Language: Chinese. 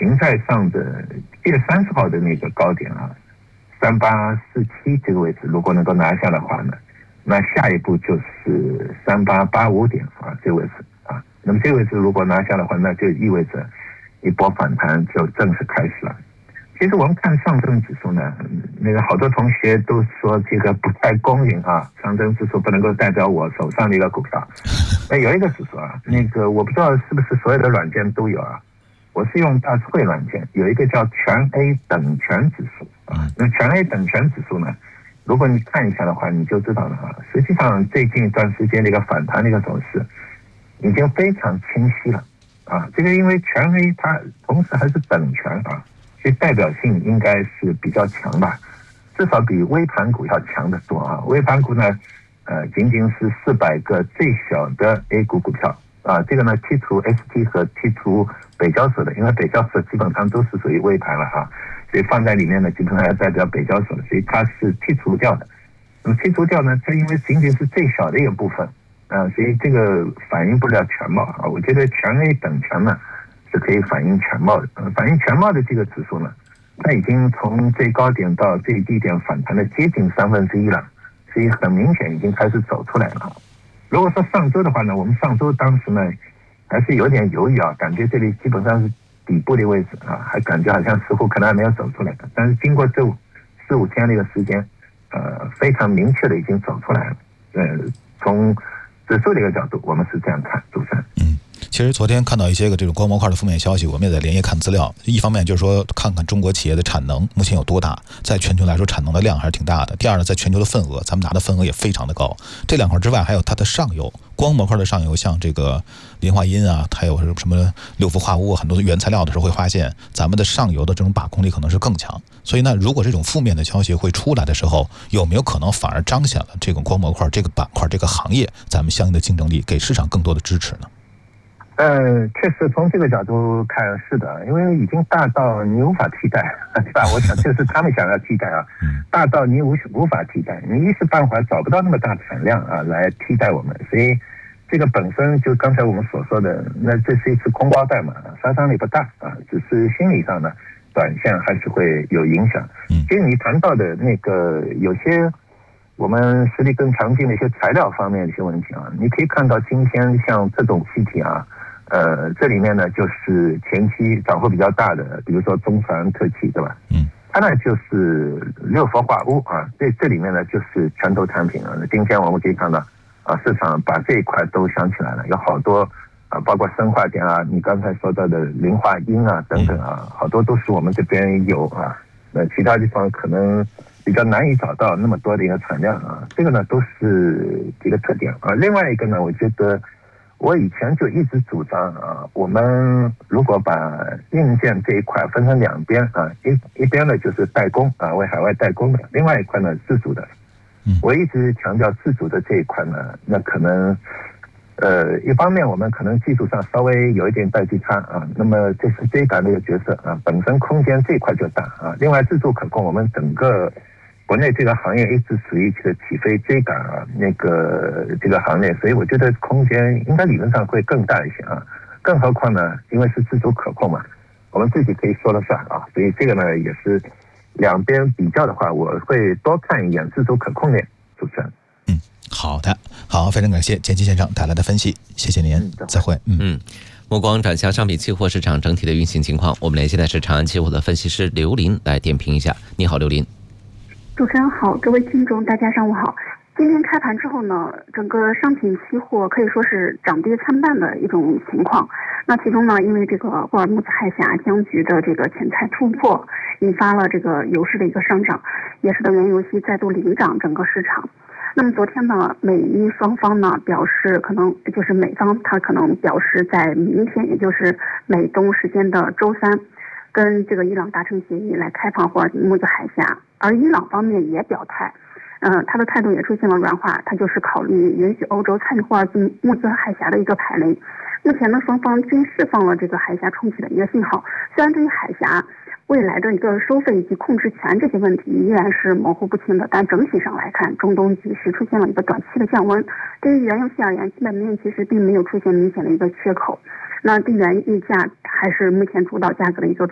形态上的7月30号的那个高点啊，3847这个位置，如果能够拿下的话呢，那下一步就是3885点啊这个位置啊。那么这个位置如果拿下的话，那就意味着一波反弹就正式开始了。其实我们看上证指数呢，那个好多同学都说这个不太公允啊，上证指数不能够代表我手上的一个股票。那有一个指数啊，那个我不知道是不是所有的软件都有啊，我是用大智慧软件，有一个叫全 A 等权指数啊。那全 A 等权指数呢，如果你看一下的话，你就知道了啊。实际上最近一段时间的一个反弹的一个走势已经非常清晰了啊。这个因为全 A 它同时还是等权啊，所以代表性应该是比较强吧，至少比微盘股要强得多啊。微盘股呢，仅仅是400个最小的 A 股股票啊，这个呢剔除 ST 和剔除北交所的，因为北交所基本上都是属于微盘了哈，所以放在里面呢基本上要代表北交所的，所以它是剔除掉的。那么剔除掉呢，它因为仅仅是最小的一个部分所以这个反映不了全貌啊。我觉得全 A 等权呢是可以反映全貌的，反映全貌的这个指数呢，它已经从最高点到最低点反弹了接近1/3了，所以很明显已经开始走出来了。如果说上周的话呢，我们上周当时呢还是有点犹豫啊，感觉这里基本上是底部的位置啊，还感觉好像似乎可能还没有走出来的。但是经过这4-5天的一个时间，非常明确的已经走出来了。从指数的一个角度，我们是这样看，主持人。 其实昨天看到一些个这种光模块的负面消息，我们也在连夜看资料。一方面就是说看看中国企业的产能目前有多大，在全球来说产能的量还是挺大的。第二呢，在全球的份额，咱们拿的份额也非常的高。这两块之外，还有它的上游，光模块的上游，像这个磷化铟啊，还有什么六氟化物，很多的原材料的时候会发现，咱们的上游的这种把控力可能是更强。所以呢，如果这种负面的消息会出来的时候，有没有可能反而彰显了这种光模块这个板块这个行业咱们相应的竞争力，给市场更多的支持呢？ 确实从这个角度看是的，因为已经大到你无法替代，对吧？我想这是他们想要替代啊，大到你无法替代，你一时半会儿找不到那么大产量啊来替代我们，所以这个本身就刚才我们所说的，那这是一次空包弹嘛，杀伤力不大啊，只是心理上呢，短线还是会有影响。其实你谈到的那个有些我们实力更强劲的一些材料方面的一些问题啊，你可以看到今天像这种气体啊。这里面呢就是前期涨幅比较大的，比如说中船特气，对吧？它呢就是六氟化物啊，这里面呢就是拳头产品啊。今天我们可以看到啊，市场把这一块都想起来了，有好多啊，包括砷化钿啊，你刚才说到的磷化铟啊等等啊，好多都是我们这边有啊，其他地方可能比较难以找到那么多的一个产量啊。这个呢都是一个特点啊。另外一个呢，我觉得。我以前就一直主张啊，我们如果把硬件这一块分成两边啊，一边呢就是代工啊，为海外代工的，另外一块呢自主的。我一直强调自主的这一块呢，那可能一方面我们可能技术上稍微有一点代际差啊，那么这是追赶的一个角色啊，本身空间这一块就大啊。另外自主可控，我们整个国内这个行业一直属于这个起飞追赶啊，这个行业，所以我觉得空间应该理论上会更大一些啊。更何况呢，因为是自主可控嘛，我们自己可以说了算啊，所以这个呢也是两边比较的话，我会多看一眼自主可控的。主持人， 好的，好，非常感谢建基先生带来的分析，谢谢您，再会。 目光转向商品期货市场整体的运行情况，我们联系的是长安期货的分析师刘林来点评一下。你好，刘林。 主持人好，各位听众大家上午好。今天开盘之后呢，整个商品期货可以说是涨跌参半的一种情况。那其中呢，因为这个霍尔木兹海峡僵局的这个潜在突破，引发了这个油市的一个上涨，也使得原油期再度领涨整个市场。那么昨天呢，美伊双方呢表示，可能就是美方他可能表示在明天，也就是美东时间的周三，跟这个伊朗达成协议来开放霍尔木兹海峡。而伊朗方面也表态，他的态度也出现了软化，他就是考虑允许欧洲参与霍尔木兹海峡的一个排雷。目前呢，双方均释放了这个海峡重启的一个信号。虽然对于海峡未来的一个收费以及控制权这些问题依然是模糊不清的，但整体上来看，中东局势出现了一个短期的降温。对于原油期而言，基本面其实并没有出现明显的一个缺口。那地缘溢价还是目前主导价格的一个